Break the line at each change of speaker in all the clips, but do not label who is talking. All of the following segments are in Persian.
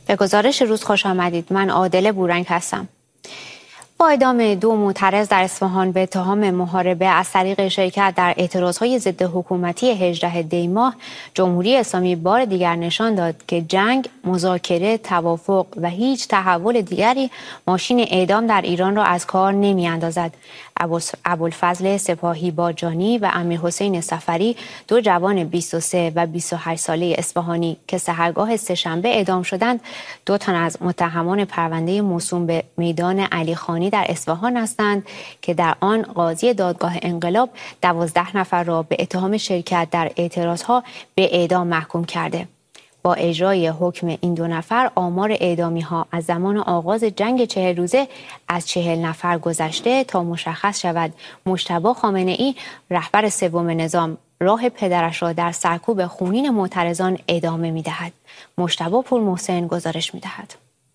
به گزارش روز خوش آمدید. من عادل بورنگ هستم. با اعدام 2 معترض در اصفهان به اتهام محاربه از طریق شرکت در اعتراضهای ضد حکومتی 18 دی ماه، جمهوری اسلامی بار دیگر نشان داد که جنگ، مذاکره، توافق و هیچ تحول دیگری ماشین اعدام در ایران را از کار نمی‌اندازد. ابوالفضل سپاهی باجانی و امیرحسین صفری، 2 جوان 23 و 28 ساله اصفهانی که سحرگاه سه‌شنبه اعدام شدند، 2 تن از متهمان پرونده موسوم به میدان علیخانی در اصفهان هستند که در آن قاضی دادگاه انقلاب 12 نفر را به اتهام شرکت در اعتراضها به اعدام محکوم کرده. با اجرای حکم این 2 نفر، آمار اعدامی‌ها از زمان آغاز جنگ 40 روزه از 40 نفر گذشته تا مشخص شود مجتبی خامنه‌ای، رهبر سوم نظام، راه پدرش را در سرکوب خونین معترضان ادامه می‌دهد. مجتبی پورمحسن گزارش می‌دهد.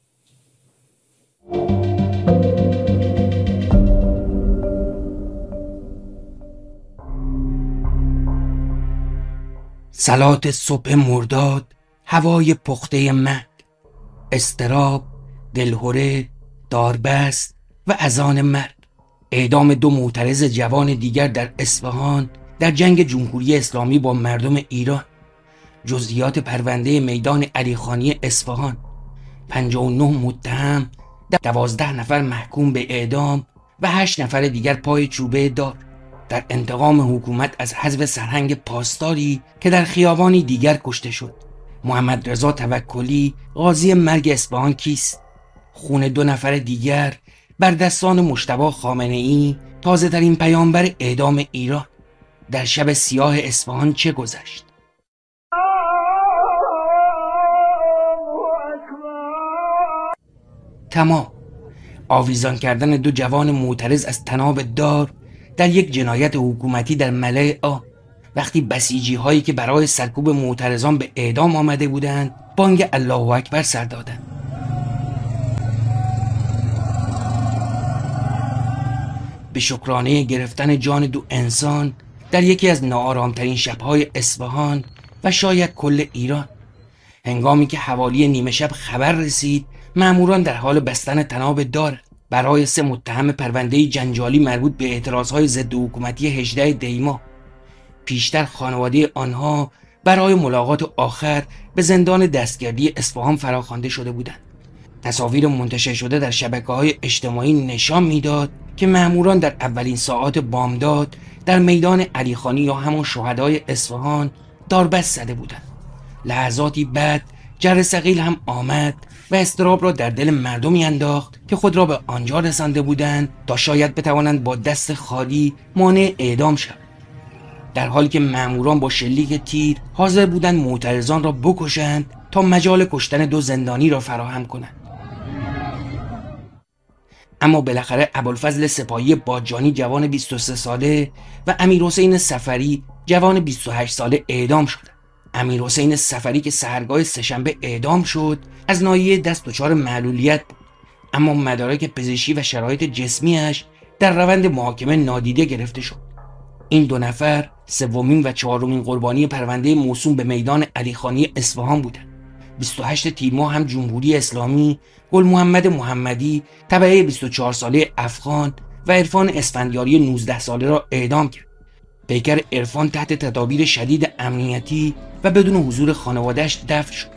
صلات صبح مرداد، هوای پخته مرگ، اضطراب، دلهره، داربست و اذان مرگ. اعدام 2 معترض جوان دیگر در اصفهان در جنگ جمهوری اسلامی با مردم ایران. جزئیات پرونده میدان علیخانی اصفهان: 59 متهم، 12 نفر محکوم به اعدام و 8 نفر دیگر پای چوبه دار در انتقام حکومت از حذف سرهنگ پاسداری که در خیابانی دیگر کشته شد. محمد رضا توکلی، قاضی مرگ اصفهان کیست؟ خون 2 نفر دیگر بر دستان مجتبی خامنه‌ای، تازه ترین پیامبر اعدام ایران. در شب سیاه اصفهان چه گذشت؟ تمام. آویزان کردن 2 جوان معترض از طناب دار در یک جنایت حکومتی در ملأ عام، وقتی بسیجی هایی که برای سرکوب معترضان به اعدام آمده بودند بانگ الله اکبر سر دادند. به شکرانه گرفتن جان 2 انسان در یکی از ناآرامترین شب‌های اصفهان و شاید کل ایران، هنگامی که حوالی نیمه شب خبر رسید ماموران در حال بستن طناب دار برای 3 متهم پرونده جنجالی مربوط به اعتراضهای ضد حکومتی 18 دی ماه. پیشتر خانواده آنها برای ملاقات آخر به زندان دستگردی اصفهان فراخوانده شده بودند. تصاویر منتشر شده در شبکه‌های اجتماعی نشان میداد که ماموران در اولین ساعات بامداد در میدان علیخانی یا همون شهدای اصفهان داربست زده بودند. لحظاتی بعد جر ثقیل هم آمد و اضطراب را در دل مردمی انداخت که خود را به آنجا رسانده بودند تا شاید بتوانند با دست خالی مانع اعدام شوند، در حالی که ماموران با شلیک تیر حاضر بودند معترضان را بکشند تا مجال کشتن 2 زندانی را فراهم کنند. اما بالاخره ابوالفضل سپاهی باجانی جوان 23 ساله و امیرحسین صفری جوان 28 ساله اعدام شدند. امیرحسین صفری که سحرگاه سه‌شنبه اعدام شد از ناحیه دست دچار معلولیت بود، اما مدارک پزشکی و شرایط جسمیش در روند محاکمه نادیده گرفته شد. این 2 نفر سومین و 4مین قربانی پرونده موسوم به میدان علیخانی اصفهان بودند. 28 تیر ماه هم جمهوری اسلامی گل محمد محمدی تبعه 24 ساله افغان و عرفان اسفندیاری 19 ساله را اعدام کرد. پیکر عرفان تحت تدابیر شدید امنیتی و بدون حضور خانواده‌اش دفن شد.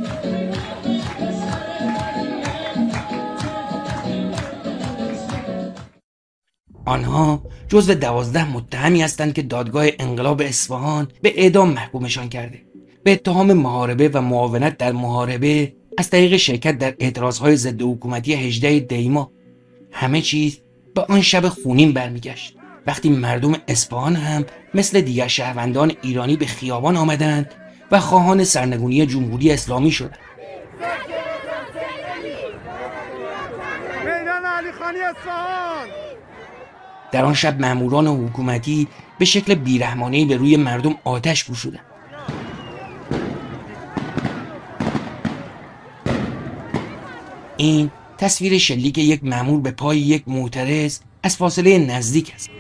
آنها جزو 12 متهمی هستند که دادگاه انقلاب اصفهان به اعدام محکومشان کرده، به اتهام محاربه و معاونت در محاربه از طریق شرکت در اعتراضهای ضد حکومتی 18 دی ماه. همه چیز به آن شب خونین برمیگشت، وقتی مردم اصفهان هم مثل دیگر شهروندان ایرانی به خیابان آمدند و خواهان سرنگونی جمهوری اسلامی شدند.
میدان علیخانی اصفهان.
در آن شب ماموران حکومتی به شکل بیرحمانه‌ای به روی مردم آتش گشودند. این تصویر شلیک یک مامور به پای یک معترض از فاصله نزدیک است.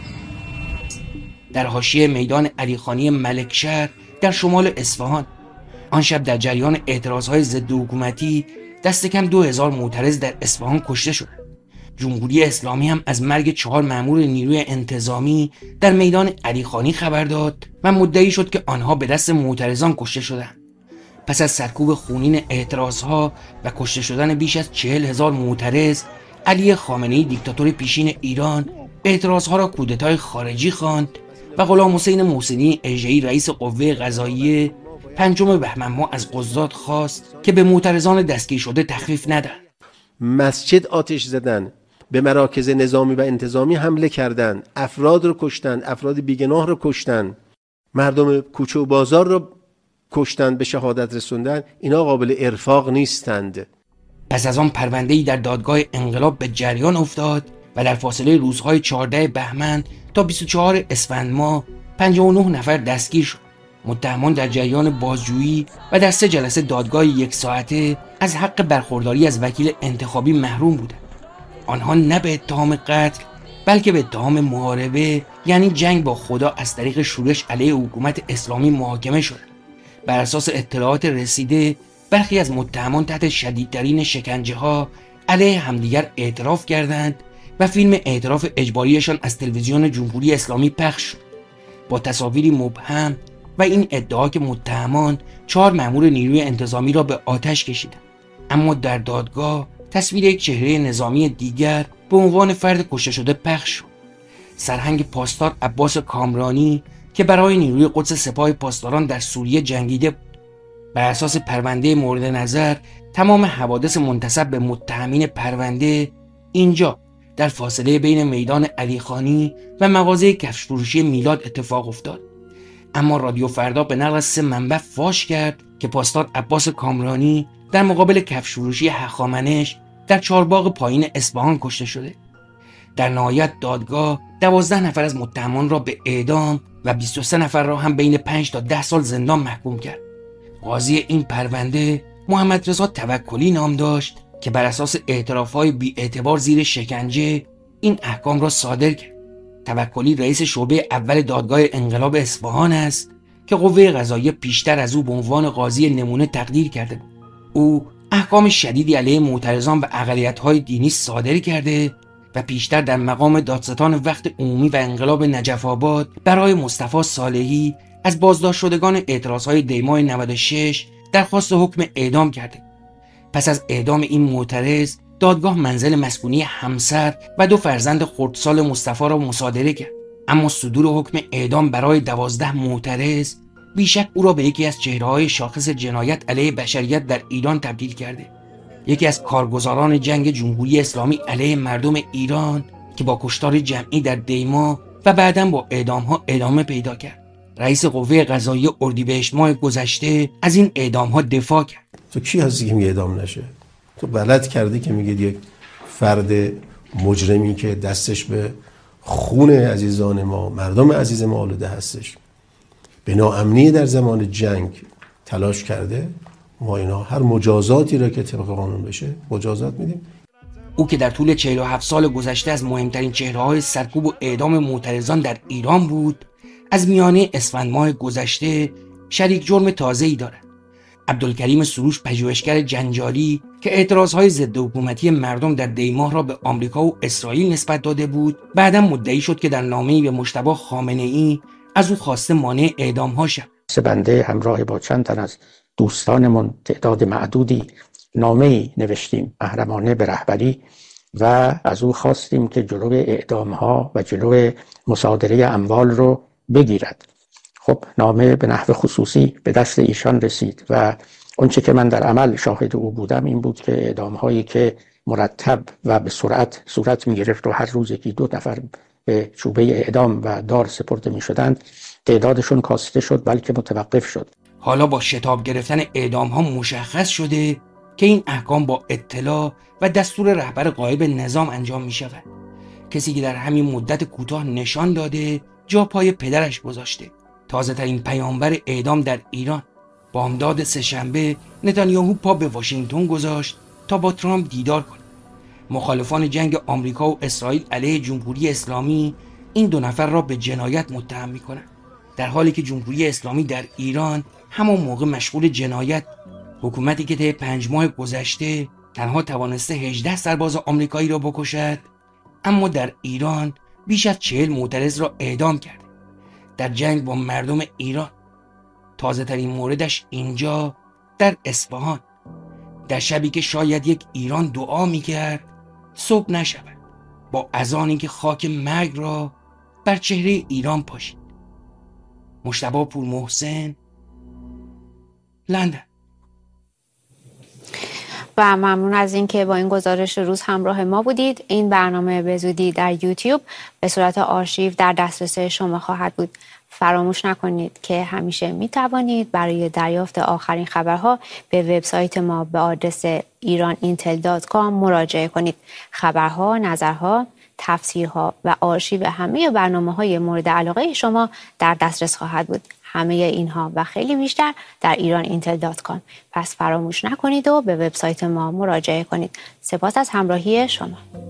در حاشیه میدان علیخانی ملکشهر در شمال اصفهان، آن شب در جریان اعتراضهای ضد حکومتی دست کم 2000 معترض در اصفهان کشته شد. جمهوری اسلامی هم از مرگ 4 مأمور نیروی انتظامی در میدان علیخانی خبر داد و مدعی شد که آنها به دست معترضان کشته شدند. پس از سرکوب خونین اعتراضها و کشته شدن بیش از 40,000 معترض، علی خامنه‌ای دیکتاتور پیشین ایران اعتراضها را کودتای خارجی خواند و غلام حسین محسنی اژه‌ای رئیس قوه قضاییه 5 بهمن ماه از قضات خواست که به معترضان دستگیر شده تخفیف ندهند.
مسجد آتش زدن، به مراکز نظامی و انتظامی حمله کردن، افراد رو کشتن، افراد بیگناه رو کشتن، مردم کوچه و بازار رو کشتن، به شهادت رسوندن. اینا قابل ارفاق نیستند.
پس از آن پرونده‌ای در دادگاه انقلاب به جریان افتاد و در فاصله روزهای 14 بهمن تا 24 اسفند ماه 59 نفر دستگیر شد. متهمان در جریان بازجویی و در 3 جلسه دادگاه 1 ساعته از حق برخورداری از وکیل انتخابی محروم بودند. آنها نه به اتهام قتل بلکه به اتهام محاربه، یعنی جنگ با خدا، از طریق شورش علیه حکومت اسلامی محاکمه شدند. بر اساس اطلاعات رسیده برخی از متهمان تحت شدیدترین شکنجه ها علیه همدیگر اعتراف کردند و فیلم اعتراف اجباریشان از تلویزیون جمهوری اسلامی پخش شد با تصاویری مبهم و این ادعا که متهمان 4 مأمور نیروی انتظامی را به آتش کشیدند. اما در دادگاه تصویر یک چهره نظامی دیگر به عنوان فرد کشته شده پخش شد. سرهنگ پاسدار عباس کامرانی که برای نیروی قدس سپاه پاسداران در سوریه جنگیده بود. بر اساس پرونده مورد نظر تمام حوادث منتسب به متهمین پرونده اینجا در فاصله بین میدان علیخانی و مغازه کفش فروشی میلاد اتفاق افتاد. اما رادیو فردا به نقل از 3 منبع فاش کرد که پاسدار عباس کامرانی در مقابل کفش فروشی هخامنش در چهارباغ پایین اصفهان کشته شده. در نهایت دادگاه 12 نفر از متهمان را به اعدام و 23 نفر را هم بین 5 تا 10 سال زندان محکوم کرد. قاضی این پرونده محمد رضا توکلی نام داشت که بر اساس اعتراف‌های بی‌اعتبار زیر شکنجه این احکام را صادر کرد. توکلی رئیس شعبه اول دادگاه انقلاب اصفهان است که قوه قضاییه پیشتر از او به عنوان قاضی نمونه تقدیر کرده بود. او احکام شدیدی علیه معترضان و اقلیت‌های دینی صادر کرده و پیشتر در مقام دادستان وقت عمومی و انقلاب نجف آباد برای مصطفی صالحی از بازداشت شدگان اعتراضهای دیماه 96 درخواست حکم اعدام کرده. پس از اعدام این معترض دادگاه منزل مسکونی همسر و 2 فرزند خردسال مصطفی را مصادره کرد. اما صدور حکم اعدام برای 12 معترض بیشک او را به یکی از چهره‌های شاخص جنایت علیه بشریت در ایران تبدیل کرده. یکی از کارگزاران جنگ جمهوری اسلامی علیه مردم ایران که با کشتار جمعی در دیما و بعداً با اعدام‌ها ادامه پیدا کرد. رئیس قوه قضاییه اردیبهشت ماه گذشته از این اعدام‌ها دفاع کرد.
تو کی هستی که میگه اعدام نشه؟ تو غلط کردی که میگید یک فرد مجرمی که دستش به خون عزیزان ما، مردم عزیز ما آلوده هستش، به ناامنی در زمان جنگ تلاش کرده، ما اینا هر مجازاتی را که طبق قانون بشه مجازات میدیم.
او که در طول 47 سال گذشته از مهمترین چهره‌های سرکوب و اعدام معترضان در ایران بود، از میانه اسفند ماه گذشته شریک جرم تازه‌ای دارد. عبدالکریم سروش، پژوهشگر جنجالی که اعتراضهای ضد حکومتی مردم در دیماه را به آمریکا و اسرائیل نسبت داده بود، بعداً مدعی شد که در نامه‌ای به مجتبی خامنه‌ای از او خواسته مانع اعدام‌ها شود.
بنده همراه با چند تن از دوستانمون تعداد معدودی نامه‌ای نوشتیم محرمانه به رهبری و از او خواستیم که جلوی اعدام‌ها و جلوی مصادره اموال رو بگیرد. خب نامه به نحو خصوصی به دست ایشان رسید و اونچه که من در عمل شاهد او بودم این بود که اعدام‌هایی که مرتب و به سرعت صورت می‌گرفت و هر روز 1-2 نفر به چوبه اعدام و دار سپرده می‌شدند، تعدادشون کاسته شد بلکه متوقف شد.
حالا با شتاب گرفتن اعدام‌ها مشخص شده که این احکام با اطلاع و دستور رهبر غایب نظام انجام می‌شود. کسی که در همین مدت کوتاه نشان داده جا پای پدرش گذاشته. تازه ترین پیامبر اعدام در ایران. بامداد سه‌شنبه نتانیاهو پا به واشنگتن گذاشت تا با ترامپ دیدار کنه. مخالفان جنگ آمریکا و اسرائیل علیه جمهوری اسلامی این 2 نفر را به جنایت متهم می‌کنند. در حالی که جمهوری اسلامی در ایران همون موقع مشغول جنایت، حکومتی که طی 5 ماه گذشته تنها توانسته 18 سرباز آمریکایی را بکشد، اما در ایران بیش از 40 معترض را اعدام کرده در جنگ با مردم ایران. تازه ترین موردش اینجا در اصفهان، در شبی که شاید یک ایران دعا میکرد صبح نشود، با اذانی که خاک مرگ را بر چهره ایران پاشید. مجتبی پورمحسن، لندن.
و ممنون از اینکه با این گزارش روز همراه ما بودید. این برنامه به زودی در یوتیوب به صورت آرشیو در دسترس شما خواهد بود. فراموش نکنید که همیشه می توانید برای دریافت آخرین خبرها به وبسایت ما به آدرس iranintel.com مراجعه کنید. خبرها، نظرها، تفسیرها و آرشیو همه برنامه‌های مورد علاقه شما در دسترس خواهد بود. همه اینها و خیلی بیشتر در iranintel.com. پس فراموش نکنید و به وبسایت ما مراجعه کنید. سپاس از همراهی شما.